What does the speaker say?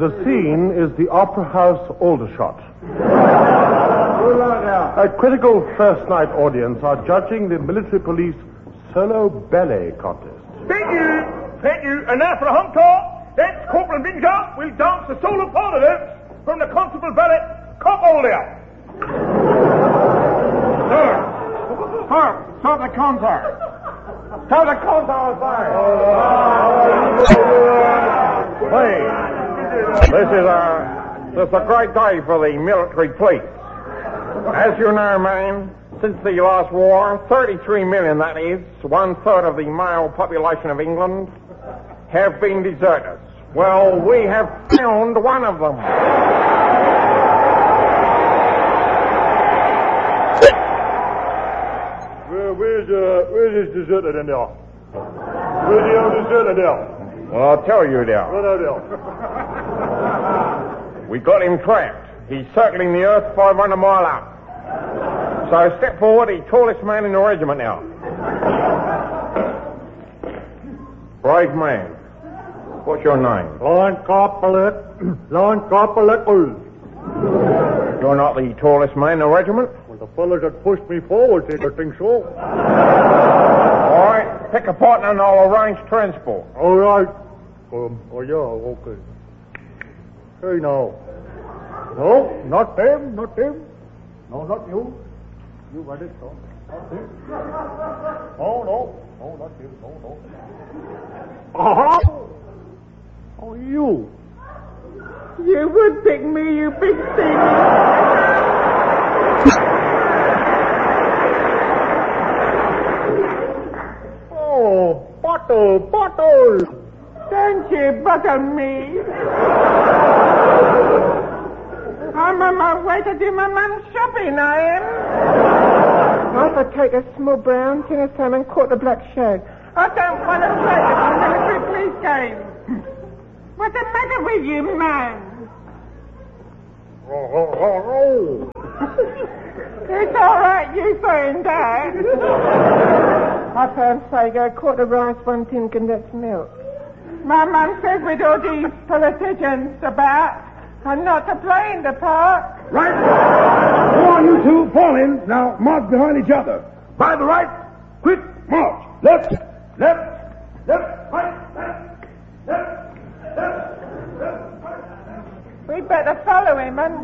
The scene is the Opera House Aldershot. A critical first night audience are judging the military police solo ballet contest. Thank you. And now for a home talk, that's Corporal Binger will dance the solo part of it from the Constable Ballet Cop Older. Start the concert. Start the concert, This is a great day for the military police. As you know, man, since the last war, 33 million, that is, 1/3 of the male population of England, have been deserters. Well, we have found one of them. Where's this deserter then, there? Where's the old deserter there? Well, I'll tell you, there. We got him trapped. He's circling the earth 500 mile up. So step forward, the tallest man in the regiment now. Brave man. What's your name? Line Corporal. You're not the tallest man in the regiment? Well, the fellas that pushed me forward did, I think so. All right, pick a partner and I'll arrange transport. All right. Okay. Hey, now. No, not them. No, not you. You got it, no. Not him. No, not him. No. Uh-huh. Oh, you. You would pick me, you big thing. Oh, bottle. Don't you butter me. I'm on my way to do my mum's shopping, I am. I'll take a small brown, tin of salmon, quarter black shag. I don't want to play this military police game. What's the matter with you, man? It's all right, you saying that. I found Sago, quarter rice, 1 tin condensed milk. My mum says with all these politicians about, I'm not to play in the park. Right. Go on, you two. Fall in. Now, march behind each other. By the right. Quick march. Left. Right. Left. We better follow him, and